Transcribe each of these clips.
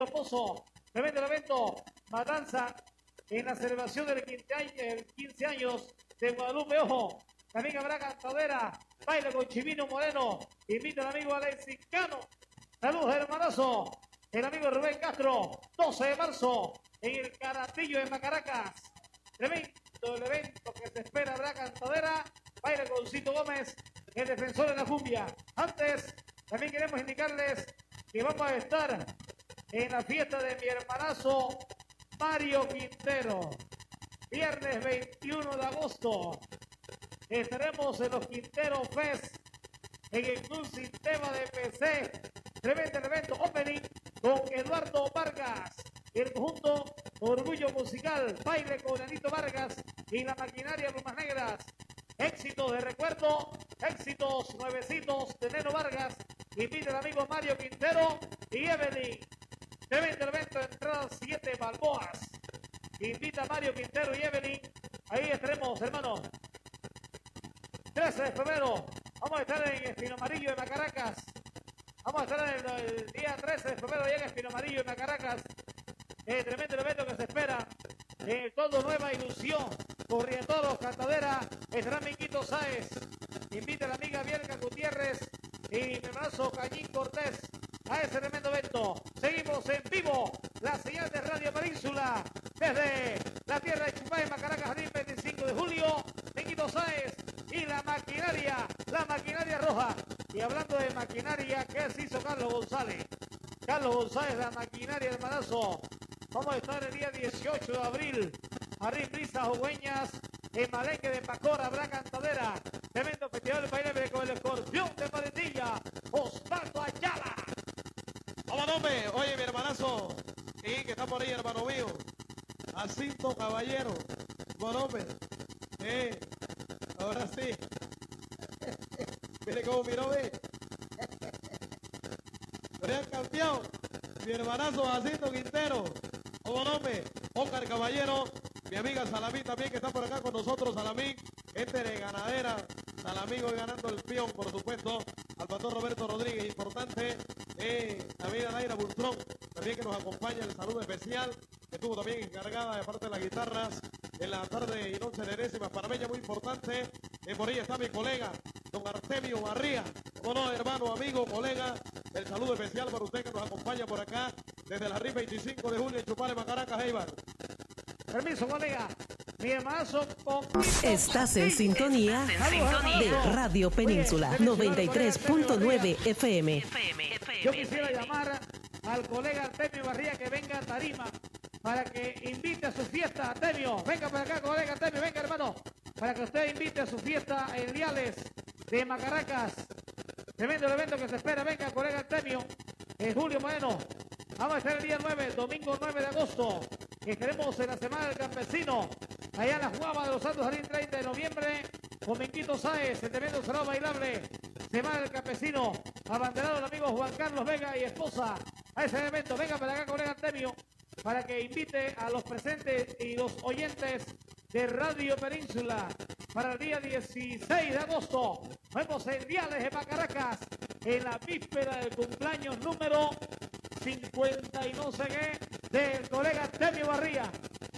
Pozo. Tremendo evento, matanza en la celebración del 15 años de Guadalupe Ojo. También habrá cantadera, baile con Chivino Moreno. Invita al amigo Alexis Cano. Saludos, hermanazo. El amigo Rubén Castro, 12 de marzo, en el Caratillo de Macaracas. Tremendo el evento que se espera, habrá cantadera, baile con Cito Gómez, el defensor de la cumbia. Antes, también queremos indicarles que vamos a estar en la fiesta de mi hermanazo Mario Quintero. Viernes 21 de agosto. Estaremos en los Quintero Fest en el Club Sistema de PC. Tremendo evento opening con Eduardo Vargas. El conjunto Orgullo Musical, baile con Anito Vargas y la maquinaria Plumas Negras. Éxitos de recuerdo, éxitos nuevecitos de Neno Vargas. Invita al amigo Mario Quintero y Evelyn. Tremendo evento, entradas 7 balboas. Invita a Mario Quintero y Evelyn. Ahí estaremos, hermano. 13 de febrero. Vamos a estar en Espino Amarillo de Macaracas. Vamos a estar el día 13 de febrero allá en Espino Amarillo de Macaracas. Tremendo evento que se espera. Todo Nueva Ilusión. Corrientoros, cantadera. Estará Miquito Sáez. Invita a la amiga Bielka Gutiérrez y mi hermanazo Cañín Cortés a ese tremendo evento. Seguimos en vivo. La señal de Radio Península. Desde la tierra de Chupay, Macaracas, Jardín 25 de julio. Miquito Sáez y la maquinaria roja. Y hablando de maquinaria, ¿qué se hizo Carlos González? Carlos González, la maquinaria, hermanazo. Vamos a estar el día 18 de abril. Arriba Brisas Ugüeñas, en Malenque de Pacora, habrá cantadera. Tremendo festival de baile con el escorpión de Paletilla, Osvaldo Ayala. Vamos, hombre. Oye, mi hermanazo, y que está por ahí, hermano mío. Jacinto Caballero. Bueno, hombre. Ahora sí. Mire cómo miró, ve. Pero el campeón, mi hermanazo Jacinto Quintero. Como nombre, Óscar Caballero, mi amiga Salamín también que está por acá con nosotros, Salamín, gente de ganadera, Salamín hoy ganando el peón, por supuesto, al pastor Roberto Rodríguez, importante, la amiga Naira Bultrón, también que nos acompaña, el saludo especial, que estuvo también encargada de parte de las guitarras en la tarde y noche de décimas, para ella muy importante, por ahí está mi colega, don Artemio Barría, como no, hermano, amigo, colega, el saludo especial para usted que nos acompaña por acá, desde la RIF 25 de julio en Chupare, Macaracas, Eibar. Permiso, colega. Mi hermanazo con... Estás en sintonía de Radio Península 93.9 FM. Yo quisiera llamar al colega Artemio Barría que venga a Tarima para que invite a su fiesta. Artemio, venga para acá, colega Artemio, venga, hermano, para que usted invite a su fiesta en Liales de Macaracas. Tremendo evento que se espera. Venga, colega Artemio, Julio Moreno. Vamos a estar el día 9, domingo 9 de agosto. Estaremos en la Semana del Campesino, allá en la Juaba de los Santos, Jardín 30 de noviembre, con Minquito Sáez, el tremendo salón bailable. Semana del Campesino, abanderado el amigo Juan Carlos Vega y esposa a ese evento. Venga para acá, colega Artemio, para que invite a los presentes y los oyentes de Radio Península para el día 16 de agosto. Vemos en Diales de Macaracas, en la víspera del cumpleaños número 50 y no sé qué del colega Artemio Barría.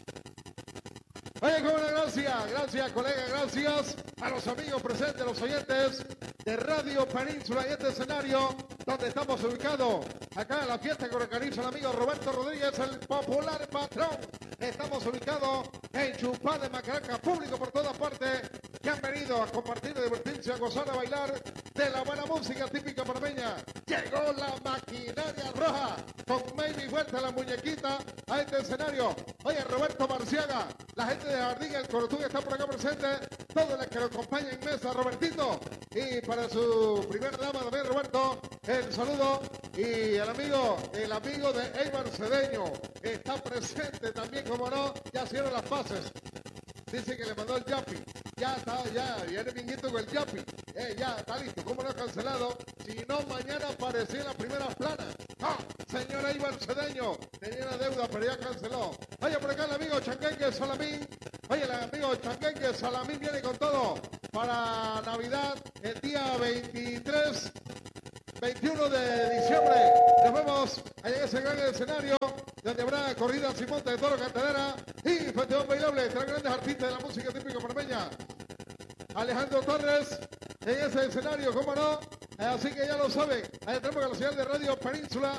Oye, cómo no, gracias colega, gracias a los amigos presentes, los oyentes de Radio Península y este escenario donde estamos ubicados, acá en la fiesta que organiza el amigo Roberto Rodríguez, el popular patrón. Estamos ubicados en Chupá de Macaracas, público por todas partes que han venido a compartir, a divertirse, a gozar, a bailar de la buena música típica parmeña. Llegó la maquinaria roja con Maybe Vuelta la muñequita a este escenario. Oye, Roberto Marciaga, la gente de Jardín, el Corotún está por acá presente, todos los que nos acompañan en mesa, Robertito, y para su primera dama también, Roberto, el saludo, y el amigo de Eibar Cedeño, está presente también, como no, ya hicieron las paces. Dice que le mandó el Yapi. Ya está, ya viene Minguito con el Yapi. Ya está listo. ¿Cómo lo ha cancelado? Si no, mañana aparecía en las primeras planas. ¡Ah! Señora Eibar Cedeño, tenía una deuda, pero ya canceló. Oye, por acá el amigo Changuengue Salamín. Oye, el amigo Changuengue Salamín viene con todo para Navidad el día 21 de diciembre. Nos vemos allá en ese gran escenario. donde habrá corrida sin monte de toro, cantadera y festival bailable. Estarán grandes artistas de la música típica panameña. Alejandro Torres en ese escenario, cómo no. Así que ya lo saben, ahí tenemos a la señal de Radio Península